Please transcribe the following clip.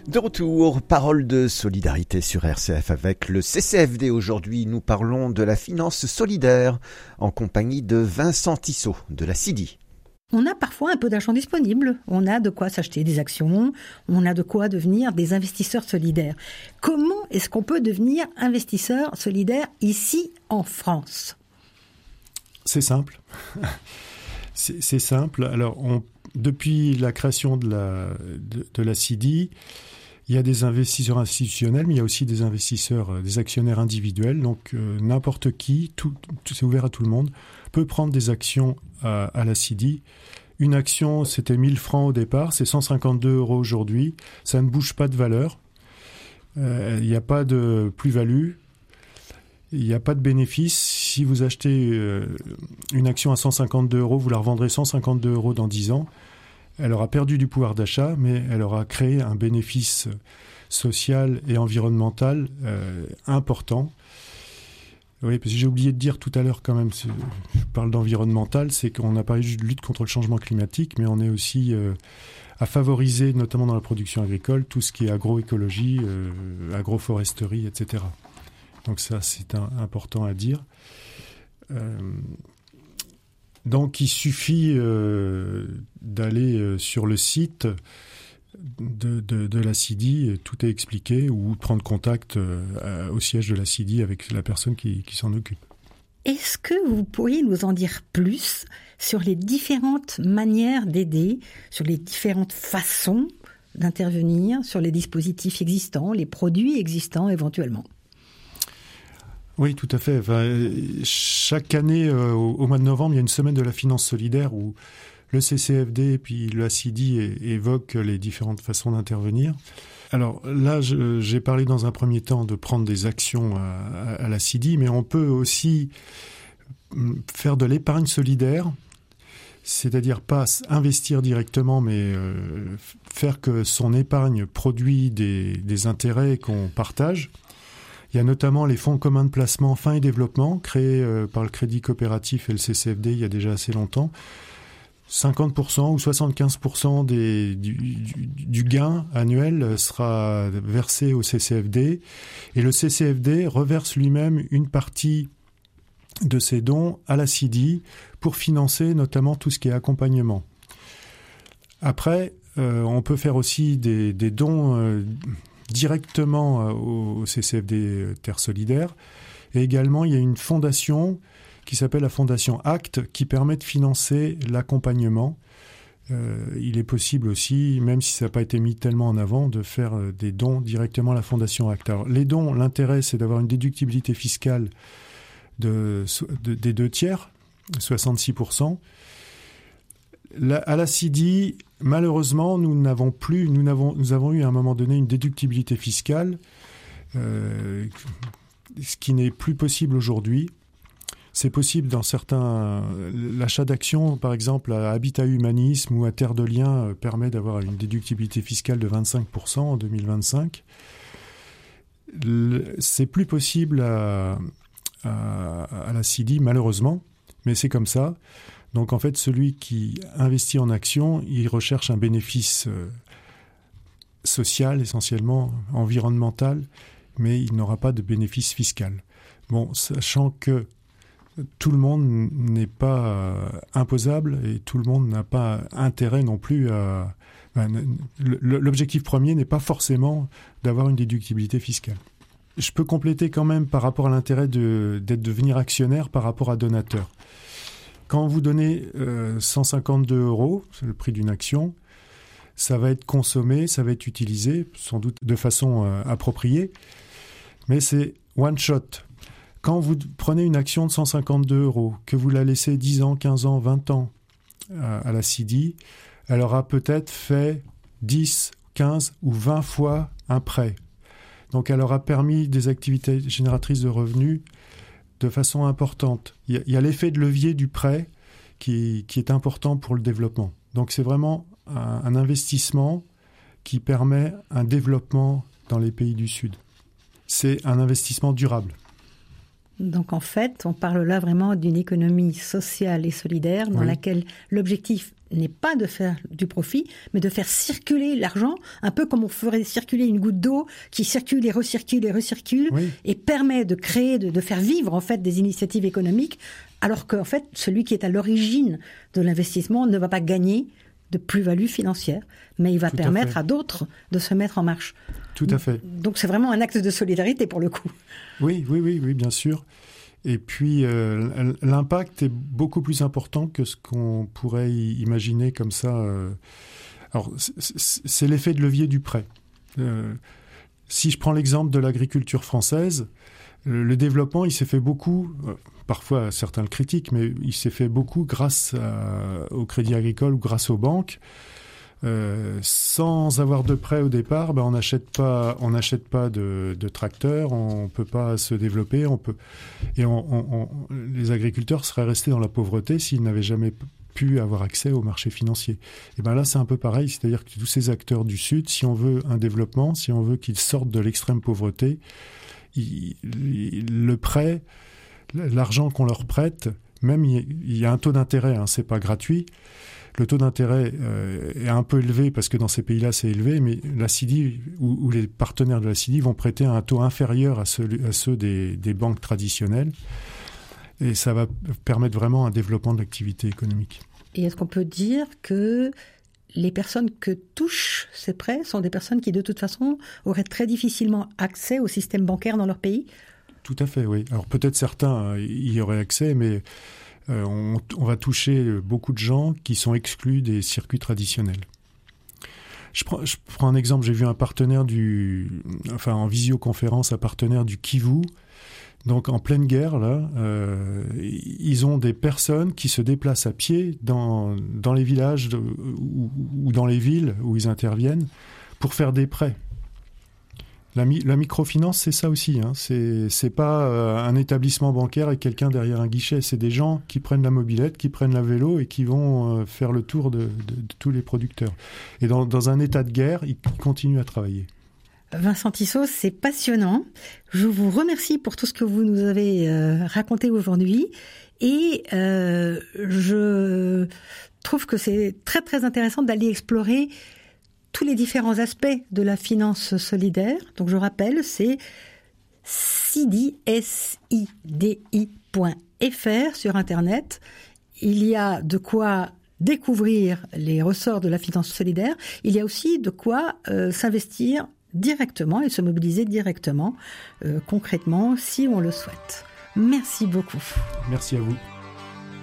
De retour, parole de solidarité sur RCF avec le CCFD. Aujourd'hui, nous parlons de la finance solidaire en compagnie de Vincent Tissot de la CIDI. On a parfois un peu d'argent disponible, on a de quoi s'acheter des actions, on a de quoi devenir des investisseurs solidaires. Comment est-ce qu'on peut devenir investisseur solidaire ici en France ? C'est simple. C'est simple. Alors, depuis la création de la CIDI, il y a des investisseurs institutionnels, mais il y a aussi des investisseurs, des actionnaires individuels. Donc, n'importe qui, tout c'est ouvert à tout le monde, peut prendre des actions à la CIDI. Une action, c'était 1 000 francs au départ, c'est 152 € aujourd'hui. Ça ne bouge pas de valeur. Il n'y a pas de plus-value. Il n'y a pas de bénéfice. Si vous achetez une action à 152 €, vous la revendrez 152 € dans 10 ans. Elle aura perdu du pouvoir d'achat, mais elle aura créé un bénéfice social et environnemental important. Oui, parce que j'ai oublié de dire tout à l'heure quand même, je parle d'environnemental, c'est qu'on a parlé de lutte contre le changement climatique, mais on est aussi à favoriser, notamment dans la production agricole, tout ce qui est agroécologie, agroforesterie, etc. Donc ça, c'est important à dire. Donc, il suffit d'aller sur le site de la CIDI, tout est expliqué, ou prendre contact au siège de la CIDI avec la personne qui s'en occupe. Est-ce que vous pourriez nous en dire plus sur les différentes manières d'aider, sur les différentes façons d'intervenir, sur les dispositifs existants, les produits existants éventuellement ? Oui, tout à fait. Enfin, chaque année, au mois de novembre, il y a une semaine de la finance solidaire où le CCFD et puis la CIDI évoquent les différentes façons d'intervenir. Alors là, j'ai parlé dans un premier temps de prendre des actions à la CIDI, mais on peut aussi faire de l'épargne solidaire, c'est-à-dire pas investir directement, mais faire que son épargne produit des intérêts qu'on partage. Il y a notamment les fonds communs de placement fin et développement créés par le Crédit Coopératif et le CCFD il y a déjà assez longtemps. 50% ou 75% du gain annuel sera versé au CCFD et le CCFD reverse lui-même une partie de ses dons à la CIDI pour financer notamment tout ce qui est accompagnement. Après, on peut faire aussi des dons directement au CCFD Terre Solidaire. Et également, il y a une fondation qui s'appelle la Fondation ACT qui permet de financer l'accompagnement. Il est possible aussi, même si ça n'a pas été mis tellement en avant, de faire des dons directement à la Fondation ACT. Alors, les dons, l'intérêt, c'est d'avoir une déductibilité fiscale des 2/3, 66%. À la CIDI, malheureusement, nous avons eu à un moment donné une déductibilité fiscale, ce qui n'est plus possible aujourd'hui. C'est possible dans l'achat d'actions, par exemple, à Habitat Humanisme ou à Terre de Liens permet d'avoir une déductibilité fiscale de 25% en 2025. C'est plus possible à la CIDI, malheureusement, mais c'est comme ça. Donc en fait, celui qui investit en actions, il recherche un bénéfice social essentiellement, environnemental, mais il n'aura pas de bénéfice fiscal. Bon, sachant que tout le monde n'est pas imposable et tout le monde n'a pas intérêt non plus à... L'objectif premier n'est pas forcément d'avoir une déductibilité fiscale. Je peux compléter quand même par rapport à l'intérêt de devenir actionnaire par rapport à donateur. Quand vous donnez 152 €, c'est le prix d'une action, ça va être consommé, ça va être utilisé, sans doute de façon appropriée, mais c'est one shot. Quand vous prenez une action de 152 €, que vous la laissez 10 ans, 15 ans, 20 ans à la CIDI, elle aura peut-être fait 10, 15 ou 20 fois un prêt. Donc elle aura permis des activités génératrices de revenus de façon importante. Il y a l'effet de levier du prêt qui est important pour le développement. Donc c'est vraiment un investissement qui permet un développement dans les pays du Sud. C'est un investissement durable. Donc en fait, on parle là vraiment d'une économie sociale et solidaire dans laquelle l'objectif n'est pas de faire du profit, mais de faire circuler l'argent, un peu comme on ferait circuler une goutte d'eau qui circule et recircule, oui. Et permet de créer, de faire vivre en fait des initiatives économiques, alors qu'en fait, celui qui est à l'origine de l'investissement ne va pas gagner de plus-value financière, mais il va permettre à d'autres de se mettre en marche. Tout à fait. Donc c'est vraiment un acte de solidarité pour le coup. Oui, bien sûr. Et puis, l'impact est beaucoup plus important que ce qu'on pourrait imaginer comme ça. Alors, c'est l'effet de levier du prêt. Si je prends l'exemple de l'agriculture française, le développement, il s'est fait beaucoup, parfois certains le critiquent, mais il s'est fait beaucoup grâce au Crédit Agricole ou grâce aux banques. Sans avoir de prêt au départ, on n'achète pas de tracteurs, on peut pas se développer, les agriculteurs seraient restés dans la pauvreté s'ils n'avaient jamais pu avoir accès au marché financier. Et là c'est un peu pareil, c'est-à-dire que tous ces acteurs du Sud, si on veut un développement, si on veut qu'ils sortent de l'extrême pauvreté, le prêt, l'argent qu'on leur prête, même il y a un taux d'intérêt, c'est pas gratuit. Le taux d'intérêt est un peu élevé parce que dans ces pays-là, c'est élevé, mais la CIDI ou les partenaires de la CIDI vont prêter à un taux inférieur à ceux des banques traditionnelles. Et ça va permettre vraiment un développement de l'activité économique. Et est-ce qu'on peut dire que les personnes que touchent ces prêts sont des personnes qui, de toute façon, auraient très difficilement accès au système bancaire dans leur pays ? Tout à fait, oui. Alors peut-être certains y auraient accès, mais on va toucher beaucoup de gens qui sont exclus des circuits traditionnels. Je prends un exemple, j'ai vu un partenaire en visioconférence, un partenaire du Kivu. Donc en pleine guerre, là, ils ont des personnes qui se déplacent à pied dans les villages ou dans les villes où ils interviennent pour faire des prêts. La microfinance, c'est ça aussi. C'est pas un établissement bancaire et quelqu'un derrière un guichet. C'est des gens qui prennent la mobilette, qui prennent la vélo et qui vont faire le tour de tous les producteurs. Et dans un état de guerre, ils continuent à travailler. Vincent Tissot, c'est passionnant. Je vous remercie pour tout ce que vous nous avez raconté aujourd'hui. Et je trouve que c'est très très intéressant d'aller explorer tous les différents aspects de la finance solidaire. Donc je rappelle, c'est sidi.fr sur Internet. Il y a de quoi découvrir les ressorts de la finance solidaire. Il y a aussi de quoi s'investir directement et se mobiliser directement, concrètement, si on le souhaite. Merci beaucoup. Merci à vous.